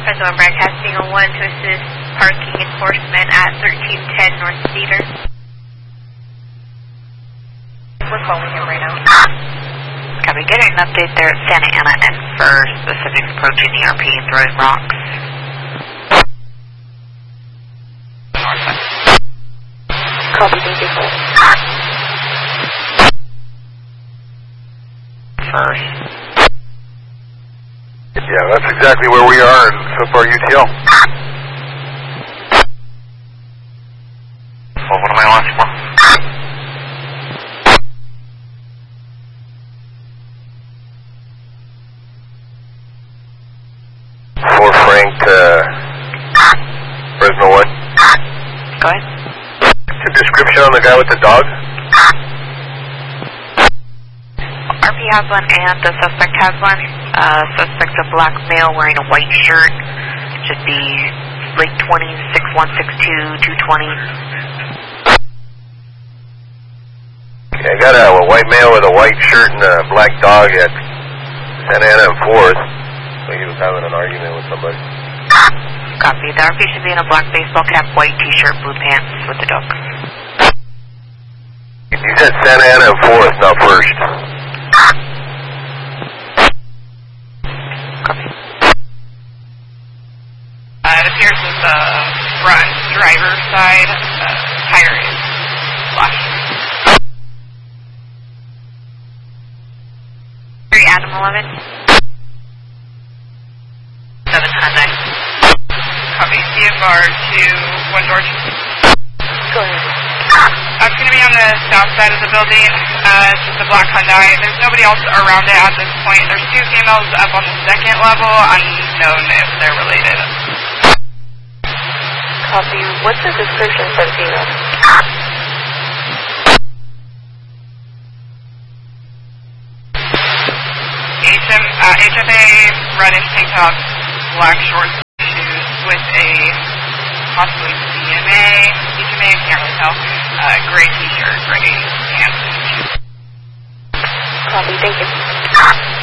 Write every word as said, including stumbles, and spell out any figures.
President Broadcasting on one to assist parking enforcement at thirteen ten North Cedar. We're calling him right now. Copy. Getting an update there at Santa Ana and First. Pacific's approaching E R P and throwing rocks. Copy, thank you. First. Yeah, that's exactly where we are, and so far U T L. Well, what am I launching for? For Frank, uh, Fresno one. Go ahead. The description on the guy with the dog? R P has one and the suspect has one. Uh, suspect's a black male wearing a white shirt. Should be late twenties, six one six two, two twenty. Okay, I got a, a white male with a white shirt and a black dog at Santa Ana and Fourth. So he was having an argument with somebody. Copy. The R P should be in a black baseball cap, white t-shirt, blue pants with the dog. You said Santa Ana and Fourth, not First. Copy. Uh, it appears as the front driver's side uh, tire is flashing. Three Adam eleven. Seven Hyundai. Copy. C F R to one George. Go ahead. Uh, it's going to be on the south side of the building. Uh, it's just a black Hyundai. There's nobody else around it at this point. There's two females up on the second level, unknown if they're related. Copy. What's the description for the female? H M, uh, H F A, reddish tank top, black shorts, shoes with a possibly C M A, H M A, I can't really tell, uh, gray t-shirt, gray pants, and shoes. Copy, thank you.